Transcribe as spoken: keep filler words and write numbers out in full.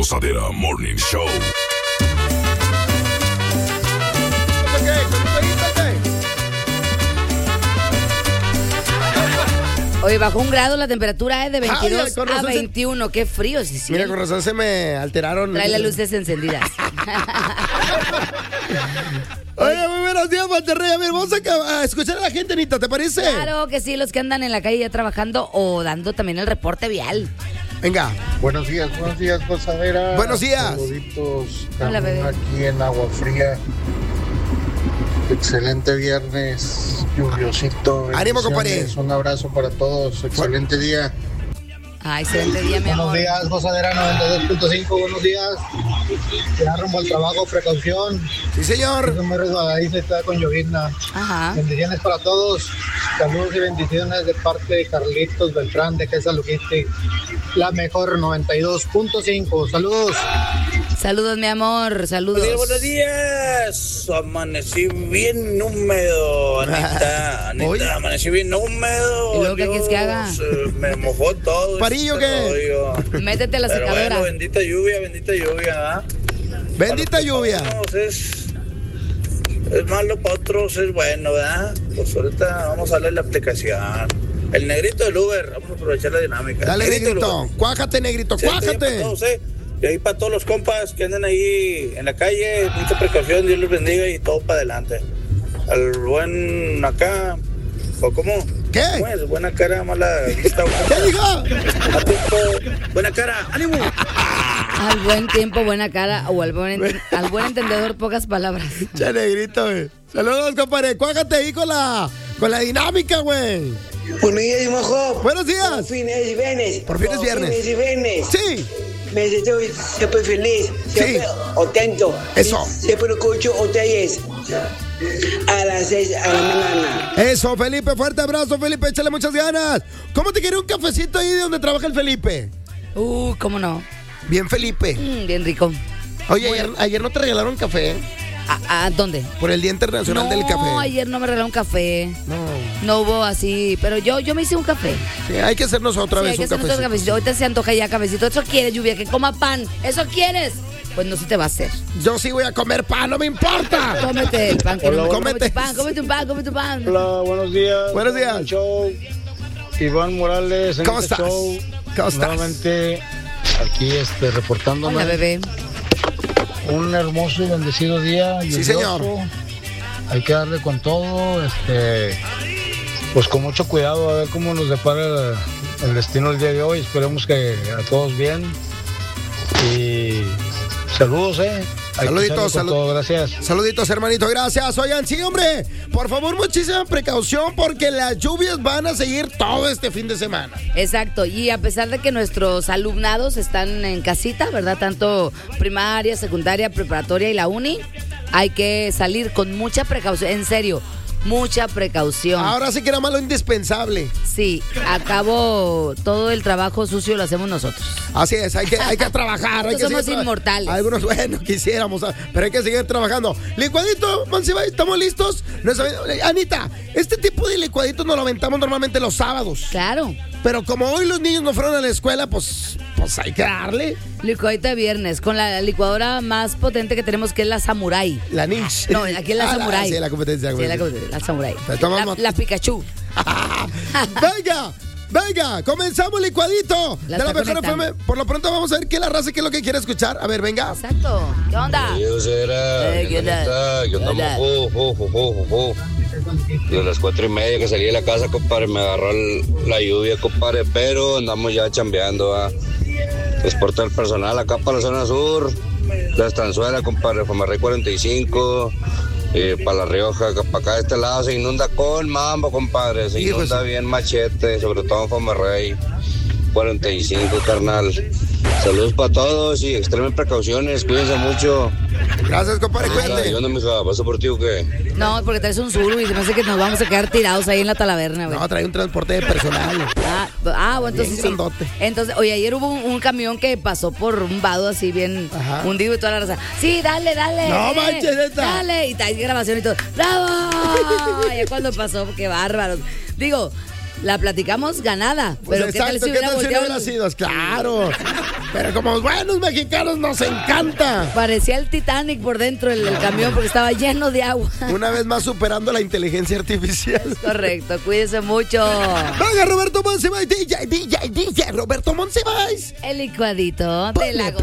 Gozadera Morning Show. Oye, bajó un grado la temperatura, ¿eh? De veintidós Ay, a veintiuno. Se... Qué frío, sí, sí. Mira, con razón se me alteraron. Trae las luces encendidas. Oye, muy buenos días, Monterrey. A ver, vamos a, a escuchar a la gente, Anita, ¿te parece? Claro que sí, los que andan en la calle ya trabajando o dando también el reporte vial. Venga. Buenos días, buenos días, Gozadera. Buenos días. Saluditos. Hola, bebé. Aquí en Agua Fría. Excelente viernes, lluviosito. Ánimo, compadre. Un abrazo para todos. Excelente día. Ah, excelente día, mi amor. Buenos días, Gozadera noventa y dos punto cinco. Buenos días. Ya rumbo al trabajo, precaución. Sí, señor. No me resbaladiza, está con llovizna. Ajá. Bendiciones para todos. Saludos y bendiciones de parte de Carlitos Beltrán de Quesa Logistic. La mejor noventa y dos punto cinco. Saludos. Saludos, mi amor. Saludos. Buenos días. Amanecí bien húmedo, Anita. Anita, Oye. amanecí bien húmedo. ¿Y luego qué quieres que haga? Eh, Me mojó todo. ¿Parillo este qué? rollo. Métete a la Pero secadora. bueno, bendita lluvia, bendita lluvia. ¿eh? Bendita Para los lluvia. que somos Es, es malo, para otros es bueno, ¿verdad? Pues ahorita vamos a darle la aplicación. El negrito del Uber, vamos a aprovechar la dinámica. Dale, Negrito del negrito. Uber. Cuájate, negrito, Sí, cuájate. para todos, ¿eh? Y ahí para todos los compas que andan ahí en la calle, mucha precaución, Dios los bendiga y todo para adelante. Al buen acá, ¿o cómo? ¿Qué? ¿Cómo es? Buena cara, mala vista. ¿Qué dijo? A tiempo, buena cara, ánimo. Al buen tiempo, buena cara, o al buen, enten- al buen entendedor, pocas palabras. Che, negrito, güey. Saludos, compadre. Cuájate ahí con la, con la dinámica, güey. Buenos días, mojo. Buenos días. Por fin es viernes. Por fin es viernes. Por fin es viernes. Sí. Me siento siempre feliz, siempre Sí. contento. Eso. Siempre lo escucho ustedes a las seis de la mañana. Eso, Felipe. Fuerte abrazo, Felipe. Échale muchas ganas. ¿Cómo te quiere un cafecito ahí de donde trabaja el Felipe? Uh, ¿cómo no? Bien, Felipe. Mm, bien rico. Oye, ayer, ayer no te regalaron café ¿A, a dónde? por el Día Internacional No, del Café. ayer no me regalaron café. No. No hubo así, pero yo, yo me hice un café. Sí, hay que hacernos otra Sí, vez hay que un hacer nuestros cafecito. cafecitos. Ahorita se antoja ya cafecito. ¿Eso quieres, Lluvia? Que coma pan. ¿Eso quieres? Pues no se te va a hacer. Yo sí voy a comer pan, no me importa. Cómete el pan. Que Hola, no, cómete. cómete un pan, cómete un pan, cómete un pan. Hola, buenos días. Buenos días. Buen show. Iván Morales. en ¿Cómo este estás? show. ¿Cómo estás? Nuevamente aquí este, reportándome. Hola, bebé. Un hermoso y bendecido día. Sí, lluvioso. señor. Hay que darle con todo, este, pues con mucho cuidado a ver cómo nos depara el, el destino el día de hoy. Esperemos que a todos bien. Y saludos, eh. Hay que Saluditos, darle con salud- todo, gracias. Saluditos, hermanito, gracias. Oigan, sí, hombre, por favor, muchísima precaución porque las lluvias van a seguir todo este fin de semana. Exacto, y a pesar de que nuestros alumnados están en casita, ¿verdad? Tanto primaria, secundaria, preparatoria y la uni, hay que salir con mucha precaución, en serio, mucha precaución. Ahora sí que era más lo indispensable. Sí, acabo todo el trabajo sucio lo hacemos nosotros. Así es, hay que, hay que trabajar. Hay que Somos seguir tra- inmortales. Algunos, bueno, quisiéramos, ah, pero hay que seguir trabajando. Licuadito, Monsiváis, ¿estamos listos? No está- Anita, este tipo de licuaditos nos lo aventamos normalmente los sábados. Claro. Pero como hoy los niños no fueron a la escuela, pues, pues hay que darle. Licuadito de viernes con la licuadora más potente que tenemos, que es la Samurai. La Ninja. No, aquí es la Ah, Samurai. Sí, la competencia. La Sí, la, competencia. la Samurai. Pero tomamos- La, la Pikachu. Venga, venga, comenzamos licuadito La de la está mejor F conectando. M. Por lo pronto vamos a ver qué es la raza, qué es lo que quiere escuchar. A ver, venga. Exacto. ¿Qué onda? Yo será, Eh, ¿qué onda? yo ¿Qué onda? andamos, jo, jo, jo, jo, jo. Y a las cuatro y media que salí de la casa, compadre, me agarró el- la lluvia, compadre, pero andamos ya chambeando, a transporte del personal acá para la zona sur, la Estanzuela, compadre, Fomarrey cuarenta y cinco, eh, para La Rioja, para acá de este lado se inunda con mambo, compadre, se Hijo de inunda su- bien machete, sobre todo en Fomarrey cuarenta y cinco, carnal. Saludos para todos y extremen precauciones, cuídense mucho. Gracias, compadre, ¿Qué cuídate. onda, mija? ¿Paso por ti o qué? No, porque traes un Zuru y se me hace que nos vamos a quedar tirados ahí en la Talaverna, güey. No, trae un transporte de personal. Ah, ah, bueno, entonces Bien sí. grandote. Entonces, oye, ayer hubo un, un camión que pasó por un vado así bien Ajá. hundido y toda la raza. Sí, dale, dale. No eh, manches, neta. Dale. Y hay grabación y todo. ¡Bravo! Ya cuando pasó, qué bárbaros. Digo, la platicamos ganada. Pues pero exacto, ¿qué tal si ¿qué hubiera tal si no volteado? hubiera sido? Claro. Pero como buenos mexicanos nos encanta. Parecía el Titanic por dentro el, el camión porque estaba lleno de agua. Una vez más superando la inteligencia artificial. Correcto, cuídense mucho. Venga, Roberto Monsiváis, D J, D J, D J, Roberto Monsiváis. El licuadito de la